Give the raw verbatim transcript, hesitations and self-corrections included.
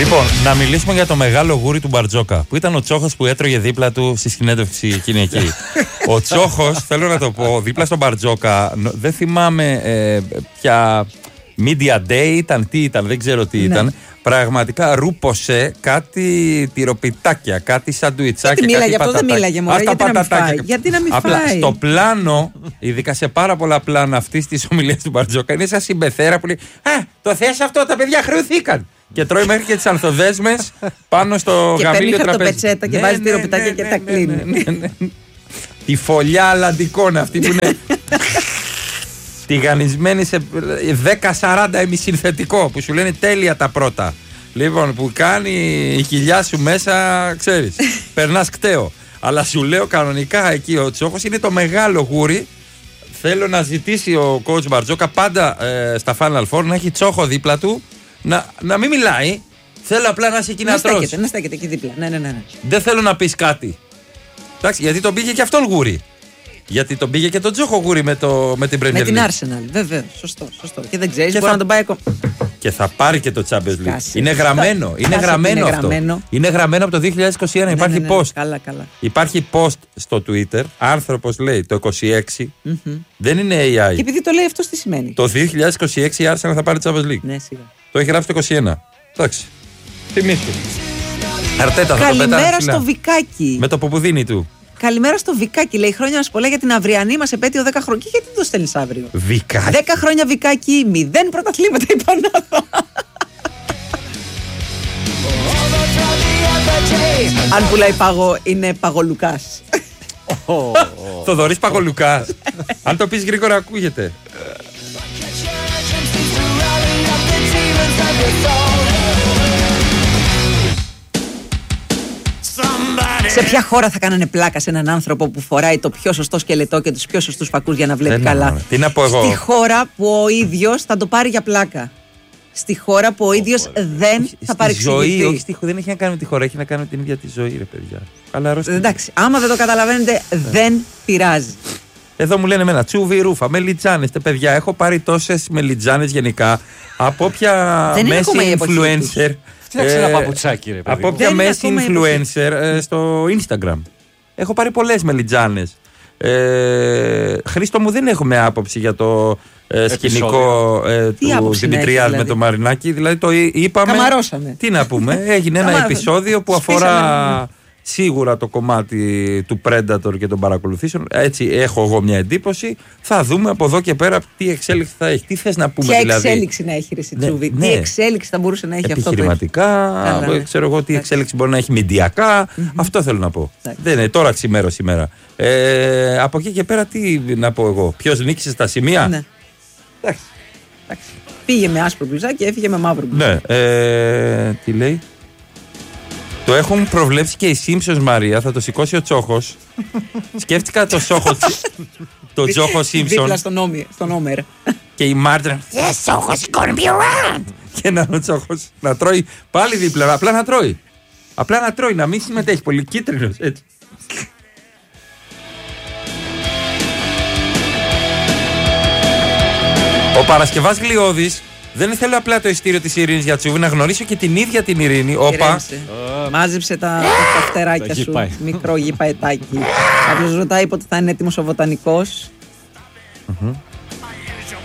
Λοιπόν, να μιλήσουμε για το μεγάλο γούρι του Μπαρτζόκα, που ήταν ο Τσόχος που έτρωγε δίπλα του στη συνέντευξη εκείνη εκεί. Ο Τσόχος, θέλω να το πω, δίπλα στον Μπαρτζόκα, δεν θυμάμαι ε, ποια media day ήταν, τι ήταν, δεν ξέρω τι ήταν. Ναι. Πραγματικά ρούπωσε κάτι τυροπιτάκια, κάτι σαντουιτσάκια. Γιατί μίλαγε αυτό, δεν μίλαγε μωρέ, γιατί να μην φάει. Γιατί να μην Απλά φάει. Στο πλάνο, ειδικά σε πάρα πολλά πλάνα αυτής της ομιλίας του Μπαρτζόκα, είναι σαν συμπεθέρα που λέει «Α, το θες αυτό, τα παιδιά χρεωθήκαν». Και τρώει μέχρι και τις ανθοδέσμες πάνω στο γαμήλιο τραπέζι. Και παίρνει χαρτοπετσέτα και βάζει τυροπιτάκια και τα κλείνει. Τη φωλιά αλαντικών αυτή που είναι τηγανισμένη σε δέκα σαράντα ημισυνθετικό, που σου λένε τέλεια τα πρώτα. Λοιπόν, που κάνει η κοιλιά σου μέσα, ξέρεις, περνάς κταίο. Αλλά σου λέω κανονικά εκεί ο Τσόχος είναι το μεγάλο γούρι. Θέλω να ζητήσει ο coach Μπαρτζόκα πάντα ε, στα Final Four να έχει Τσόχο δίπλα του. Να, να μην μιλάει, θέλω απλά να είσαι εκεί να, να τρως. Στέκεται, να στέκεται εκεί δίπλα. Ναι, ναι, ναι, ναι. Δεν θέλω να πεις κάτι. Εντάξει, γιατί τον πήγε και αυτόν γούρι. Γιατί τον πήγε και τον Τζόχο γούρι με, το, με την Premier League. Με την Arsenal, βέβαια. Σωστό, σωστό. Και δεν ξέρεις, μπορεί θα... να τον πάει ακόμα. Και θα πάρει και το Champions League. Είναι γραμμένο. Θα... Είναι γραμμένο είναι αυτό. Γραμμένο. Είναι γραμμένο από το δύο χιλιάδες είκοσι ένα. Ναι, υπάρχει ναι, ναι, post. Καλά, καλά. Υπάρχει post στο Twitter. Άνθρωπος λέει το είκοσι έξι. Mm-hmm. Δεν είναι έι άι. Και επειδή το λέει αυτό, τι σημαίνει. Το δύο χιλιάδες είκοσι έξι η Arsenal θα πάρει το Champions League. Ναι, σίγουρα. Το έχει γράψει το είκοσι ένα. Εντάξει. Θυμήθη. Αρτέτα, θα καλημέρα το στο Βικάκι. Με το ποπουδίνι του. Καλημέρα στο Βικάκι. Λέει χρόνια μας πολλά για την αυριανή μας επέτειο δέκα χρόνια. Και γιατί το στέλνεις αύριο. Βικάκι. δέκα χρόνια Βικάκι. μηδέν πρωταθλήματα η Πανάδα. Αν πουλάει παγο, είναι Παγολουκάς. Θοδωρής Παγολουκάς. Αν το πεις γρήγορα ακούγεται. Σε ποια χώρα θα κάνανε πλάκα σε έναν άνθρωπο που φοράει το πιο σωστό σκελετό και τους πιο σωστούς φακούς για να βλέπει δεν καλά? Ναι, τι να πω εγώ. Στη χώρα που ο ίδιος θα το πάρει για πλάκα. Στη χώρα που ο ίδιος δεν θα παρεξηγηθεί. Όχι, στη, δεν έχει να κάνει με τη χώρα, έχει να κάνει με την ίδια τη ζωή, ρε παιδιά. Αλλά εντάξει, άμα δεν το καταλαβαίνετε, δεν πειράζει. Εδώ μου λένε εμένα, τσούβι ρούφα, μελιτζάνες. Τε παιδιά, έχω πάρει τόσες μελιτζάνες γενικά από όποια μέση influencer. Φτιάξε ένα παπουτσάκι, ρε παιδί. Από όποια μέση influencer ε, στο Instagram. Έχω πάρει πολλές μελιτζάνες. Ε, Χρήστο μου, δεν έχουμε άποψη για το ε, σκηνικό ε, του Δημητριάδη δηλαδή με το Μαρινάκι. Δηλαδή το είπαμε. Καμαρώσαμε. Τι να πούμε, έγινε ένα επεισόδιο που αφορά σίγουρα το κομμάτι του Predator και των παρακολουθήσεων. Έτσι έχω εγώ μια εντύπωση. Θα δούμε από εδώ και πέρα τι εξέλιξη θα έχει. Τι θες να πούμε, ποια δηλαδή. Ποια εξέλιξη να έχει, ρε Σιτσούβι. Ναι, τι εξέλιξη θα μπορούσε να έχει αυτό. Επιχειρηματικά, ξέρω εγώ τι εξέλιξη μπορεί να έχει μηντιακά. Mm-hmm. Αυτό θέλω να πω. Mm-hmm. Δεν είναι τώρα ξημέρο σήμερα. Ε, από εκεί και πέρα τι να πω εγώ. Ποιος νίκησε στα σημεία. Ναι. Εντάξει. Πήγε με άσπρο μπλουζάκι και έφυγε με μαύρο μπλουζάκι. Ναι. Ε, τι λέει. Το έχουν προβλέψει και οι Simpsons, Μαρία. Θα το σηκώσει ο Τσόχος. Σκέφτηκα το Τσόχο. Το Τσόχο Simpson. Δίπλα στον Όμερ. Και η Μάρτρα. Yes, Τσόχος, it's gonna be around. Και να ο Τσόχος να τρώει πάλι δίπλα. Απλά να τρώει. Απλά να τρώει, να μην συμμετέχει. Πολύ κίτρινος, έτσι. Ο Παρασκευάς Γλιώδης. Δεν θέλω απλά το ειστήριο της Ειρήνης για τσούβι, να γνωρίσω και την ίδια την Ειρήνη. Όπα. Μάζεψε τα, τα φτεράκια σου. Μικρό γηπαετάκι. Κάποιος ρωτάει πότε θα είναι έτοιμος ο βοτανικός. Mm-hmm.